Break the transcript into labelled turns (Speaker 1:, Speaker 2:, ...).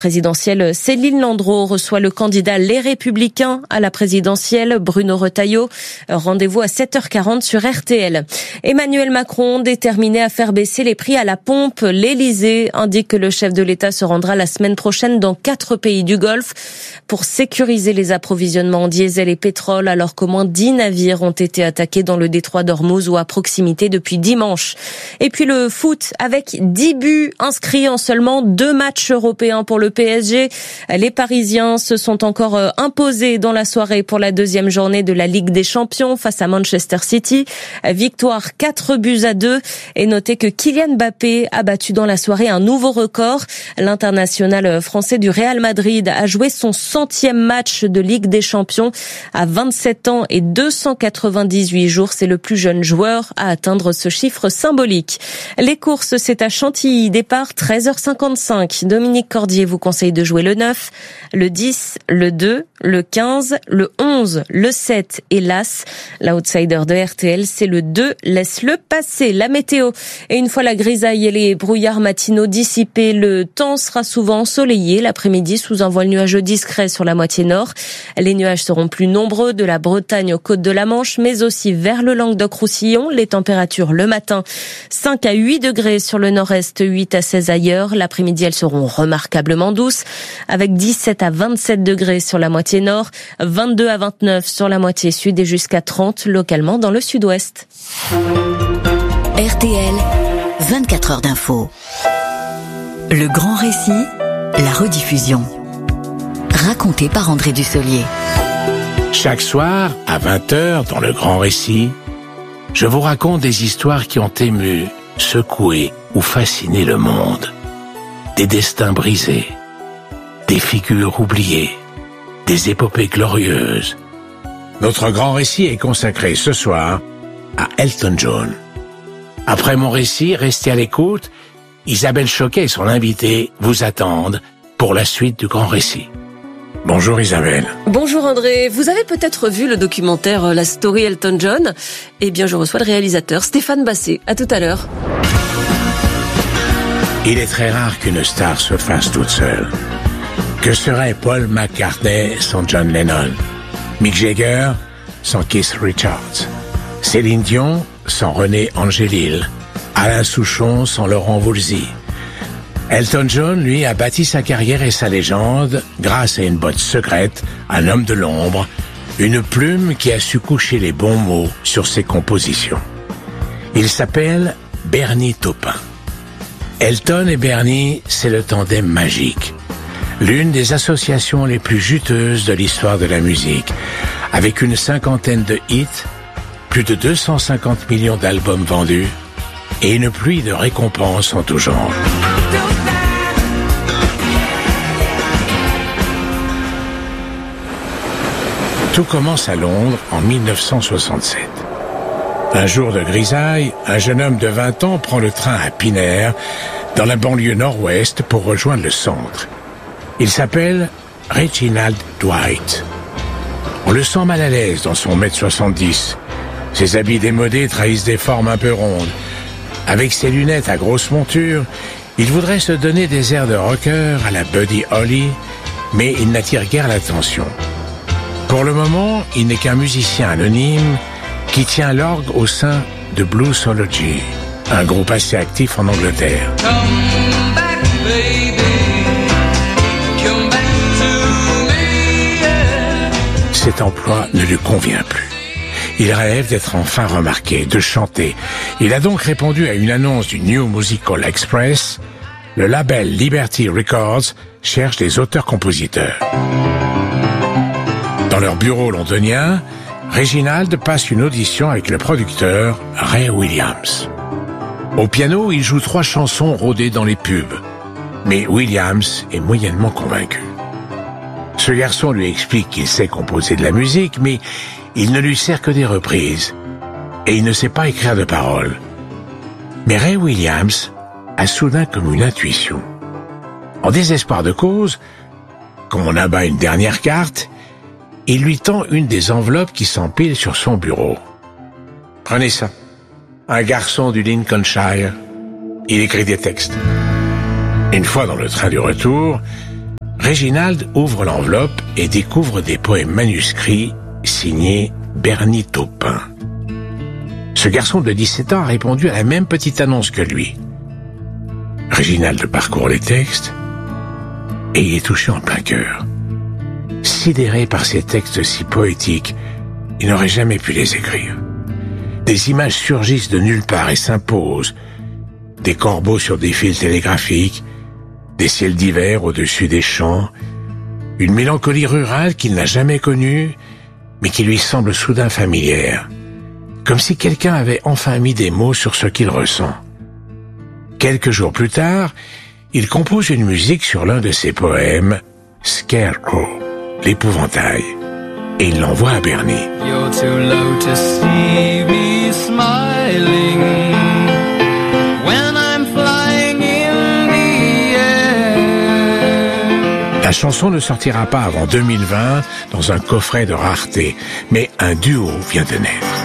Speaker 1: Présidentielle, Céline Landreau reçoit le candidat Les Républicains à la présidentielle, Bruno Retailleau. Rendez-vous à 7h40 sur RTL. Emmanuel Macron, déterminé à faire baisser les prix à la pompe. L'Élysée indique que le chef de l'État se rendra la semaine prochaine dans 4 pays du Golfe pour sécuriser les approvisionnements en diesel et pétrole, alors qu'au moins 10 navires ont été attaqués dans le détroit d'Ormuz ou à proximité depuis dimanche. Et puis le foot avec 10 buts inscrits en seulement 2 matchs européens pour le PSG. Les Parisiens se sont encore imposés dans la soirée pour la 2e journée de la Ligue des Champions face à Manchester City. Victoire 4-2. Et notez que Kylian Mbappé a battu dans la soirée un nouveau record. L'international français du Real Madrid a joué son 100e match de Ligue des Champions à 27 ans et 298 jours. C'est le plus jeune joueur à atteindre ce chiffre symbolique. Les courses, c'est à Chantilly. Départ 13h55. Dominique Cordier vous conseille de jouer le 9, le 10, le 2, le 15, le 11, le 7 et l'As. L'outsider de RTL, c'est le 2. Laisse-le passer. La météo. Et une fois la grisaille et les brouillards matinaux dissipés, le temps sera souvent ensoleillé l'après-midi sous un voile nuageux discret sur la moitié nord. Les nuages seront plus nombreux de la Bretagne aux côtes de la Manche, mais aussi vers le Languedoc-Roussillon. Les températures le matin, 5 à 8 degrés sur le nord-est, 8 à 16 ailleurs. L'après-midi, elles seront remarquablement douces, avec 17 à 27 degrés sur la moitié nord, 22 à 29 sur la moitié sud et jusqu'à 30 localement dans le sud-ouest.
Speaker 2: RTL, 24 heures d'info. Le grand récit, la rediffusion. Raconté par André Dussolier.
Speaker 3: Chaque soir, à 20h, dans le grand récit, je vous raconte des histoires qui ont ému, secoué ou fasciné le monde. Des destins brisés, des figures oubliées, des épopées glorieuses. Notre grand récit est consacré ce soir à Elton John. Après mon récit, restez à l'écoute. Isabelle Choquet et son invité vous attendent pour la suite du grand récit. Bonjour Isabelle.
Speaker 1: Bonjour André. Vous avez peut-être vu le documentaire La Story Elton John. Eh bien, je reçois le réalisateur Stéphane Basset. À tout à l'heure.
Speaker 3: Il est très rare qu'une star se fasse toute seule. Que serait Paul McCartney sans John Lennon? Mick Jagger sans Keith Richards? Céline Dion sans René Angélil? Alain Souchon sans Laurent Voulzy? Elton John, lui, a bâti sa carrière et sa légende grâce à une botte secrète, un homme de l'ombre, une plume qui a su coucher les bons mots sur ses compositions. Il s'appelle Bernie Taupin. Elton et Bernie, c'est le tandem magique. L'une des associations les plus juteuses de l'histoire de la musique, avec une 50aine de hits, plus de 250 millions d'albums vendus et une pluie de récompenses en tout genre. Tout commence à Londres en 1967. Un jour de grisaille, un jeune homme de 20 ans prend le train à Pinner, dans la banlieue nord-ouest, pour rejoindre le centre. Il s'appelle Reginald Dwight. On le sent mal à l'aise dans son 1m70. Ses habits démodés trahissent des formes un peu rondes. Avec ses lunettes à grosse monture, il voudrait se donner des airs de rocker à la Buddy Holly, mais il n'attire guère l'attention. Pour le moment, il n'est qu'un musicien anonyme qui tient l'orgue au sein de Bluesology, un groupe assez actif en Angleterre.
Speaker 4: Come back, baby. Come back to me, yeah.
Speaker 3: Cet emploi ne lui convient plus. Il rêve d'être enfin remarqué, de chanter. Il a donc répondu à une annonce du New Musical Express. Le label Liberty Records cherche des auteurs-compositeurs. Dans leur bureau londonien, Reginald passe une audition avec le producteur Ray Williams. Au piano, il joue 3 chansons rodées dans les pubs. Mais Williams est moyennement convaincu. Ce garçon lui explique qu'il sait composer de la musique, mais il ne lui sert que des reprises. Et il ne sait pas écrire de paroles. Mais Ray Williams a soudain comme une intuition. En désespoir de cause, comme on abat une dernière carte, il lui tend une des enveloppes qui s'empilent sur son bureau. « Prenez ça. Un garçon du Lincolnshire. Il écrit des textes. » Une fois dans le train du retour, Réginald ouvre l'enveloppe et découvre des poèmes manuscrits signés Bernie Taupin. Ce garçon de 17 ans a répondu à la même petite annonce que lui. Réginald parcourt les textes et il est touché en plein cœur. Sidéré par ces textes si poétiques, il n'aurait jamais pu les écrire. Des images surgissent de nulle part et s'imposent. Des corbeaux sur des fils télégraphiques, des ciels d'hiver au-dessus des champs, une mélancolie rurale qu'il n'a jamais connue, mais qui lui semble soudain familière, comme si quelqu'un avait enfin mis des mots sur ce qu'il ressent. Quelques jours plus tard, il compose une musique sur l'un de ses poèmes, Scarecrow, l'épouvantail, et il l'envoie à Bernie.
Speaker 4: You're too low to see me smiling when I'm flying in the air.
Speaker 3: La chanson ne sortira pas avant 2020 dans un coffret de rareté, mais un duo vient de naître.